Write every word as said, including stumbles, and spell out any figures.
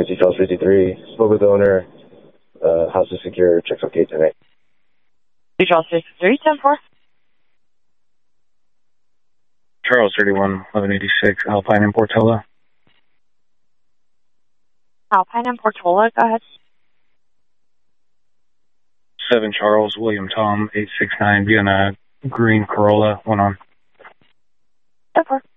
Emergency Charles fifty-three. Spoke with the owner. Uh, house is secure. Checks okay tonight. Charles fifty-three, ten four. Charles thirty-one, eleven eighty-six, Alpine in Portola. Alpine in Portola, go ahead. seven Charles, William Tom, eight six nine, Vienna, green Corolla, one on. ten four.